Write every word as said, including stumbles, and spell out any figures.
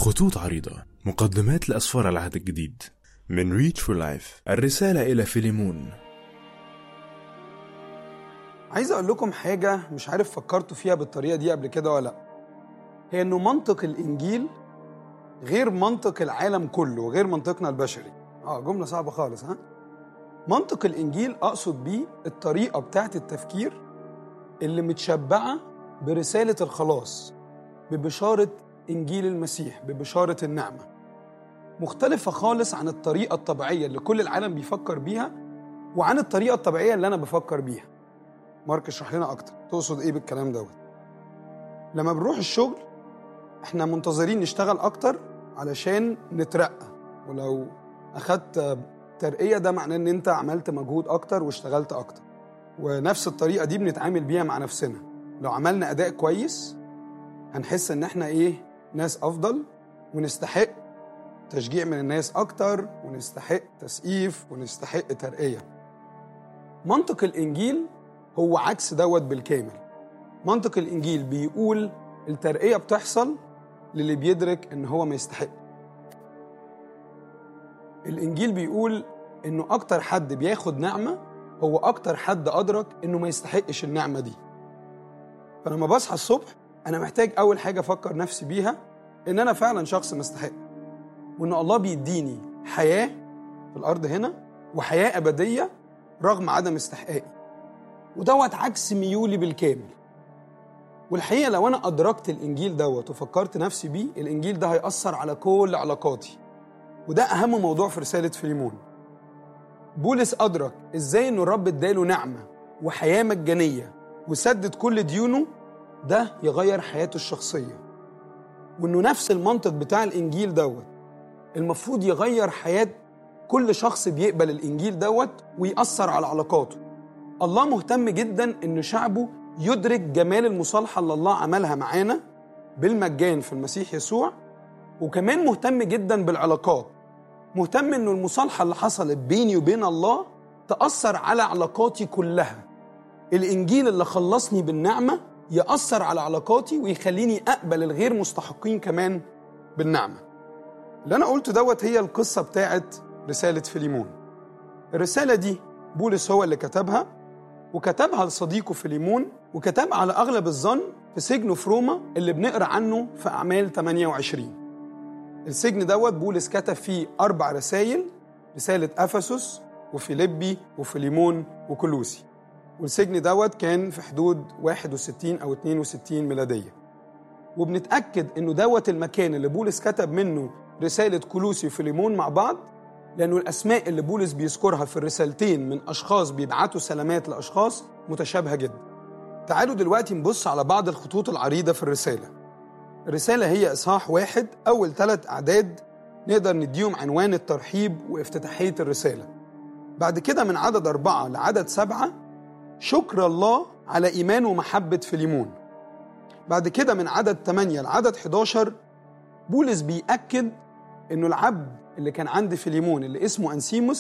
خطوط عريضة، مقدمات لأسفار العهد الجديد، من ريتش فور لايف. الرسالة إلى فيليمون. عايز أقول لكم حاجة مش عارف فكرتوا فيها بالطريقة دي قبل كده ولا لأ. هي إنه منطق الإنجيل غير منطق العالم كله، غير منطقنا البشري. آه جملة صعبة خالص. ها منطق الإنجيل أقصد بيه الطريقة بتاعت التفكير اللي متشبعة برسالة الخلاص، ببشارة إنجيل المسيح، ببشارة النعمة، مختلفة خالص عن الطريقة الطبيعية اللي كل العالم بيفكر بيها وعن الطريقة الطبيعية اللي أنا بفكر بيها. مارك اشرح لنا أكتر، تقصد إيه بالكلام دوت؟ لما بنروح الشغل إحنا منتظرين نشتغل أكتر علشان نترقى، ولو أخدت ترقية ده معناه إن أنت عملت مجهود أكتر واشتغلت أكتر. ونفس الطريقة دي بنتعامل بيها مع نفسنا. لو عملنا أداء كويس هنحس إن إحنا إيه؟ ناس أفضل، ونستحق تشجيع من الناس أكتر، ونستحق تسقيف، ونستحق ترقية. منطق الإنجيل هو عكس دوت بالكامل. منطق الإنجيل بيقول الترقية بتحصل للي بيدرك إن هو ما يستحق. الإنجيل بيقول إنه أكتر حد بياخد نعمة هو أكتر حد أدرك إنه ما يستحقش النعمة دي. فلما بصحى الصبح أنا محتاج أول حاجة أفكر نفسي بيها إن أنا فعلا شخص مستحق، وإن الله بيديني حياة في الأرض هنا وحياة أبدية رغم عدم استحقاقي، ودوت عكس ميولي بالكامل. والحقيقة لو أنا أدركت الإنجيل دوت وفكرت نفسي بيه، الإنجيل ده هيأثر على كل علاقاتي. وده أهم موضوع في رسالة فيليمون. بولس أدرك إزاي إنه الرب اداله نعمة وحياة مجانية وسدد كل ديونه، ده يغير حياته الشخصية. وإنه نفس المنطق بتاع الإنجيل دوت المفروض يغير حياة كل شخص بيقبل الإنجيل دوت ويأثر على علاقاته. الله مهتم جدا إن شعبه يدرك جمال المصالحة اللي الله عملها معانا بالمجان في المسيح يسوع، وكمان مهتم جدا بالعلاقات. مهتم إنه المصالحة اللي حصلت بيني وبين الله تأثر على علاقاتي كلها. الإنجيل اللي خلصني بالنعمة يأثر على علاقاتي ويخليني أقبل الغير مستحقين كمان بالنعمة. اللي أنا قلت دوت هي القصة بتاعت رسالة فيليمون. الرسالة دي بولس هو اللي كتبها، وكتبها لصديقه فيليمون، وكتبها على أغلب الظن في سجنه في روما اللي بنقرأ عنه في أعمال ثمانية وعشرين. السجن دوت بولس كتب فيه أربع رسائل: رسالة أفسس وفيليبي وفيليمون وكولوسي. والسجن دوت كان في حدود واحد وستين أو اثنين وستين ميلادية. وبنتأكد إنه دوت المكان اللي بولس كتب منه رسالة كولوسي وفيليمون مع بعض، لأنه الأسماء اللي بولس بيذكرها في الرسالتين من أشخاص بيبعتوا سلامات لأشخاص متشابهة جدا. تعالوا دلوقتي نبص على بعض الخطوط العريضة في الرسالة. الرسالة هي إصحاح واحد، أول ثلاث أعداد نقدر نديهم عنوان الترحيب وافتتاحية الرسالة. بعد كده من عدد أربعة لعدد سبعة شكر الله على إيمان ومحبة فيليمون. بعد كده من عدد ثمانية لعدد حداشر بولس بيأكد إنه العبد اللي كان عند فيليمون اللي اسمه أنسيموس